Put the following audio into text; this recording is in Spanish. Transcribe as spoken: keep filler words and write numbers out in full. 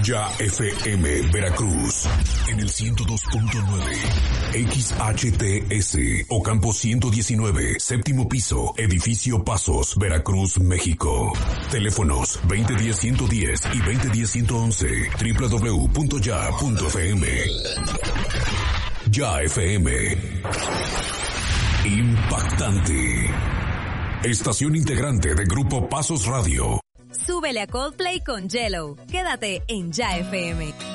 Ya F M Veracruz en el ciento dos punto nueve, X H T S Ocampo ciento diecinueve, séptimo piso, edificio Pasos, Veracruz, México. Teléfonos veinte diez ciento diez y veinte diez ciento once, doble u doble u doble u punto ya punto f m. Ya F M. Impactante. Estación integrante de Grupo Pasos Radio. Súbele a Coldplay con Yellow. Quédate en Ya F M.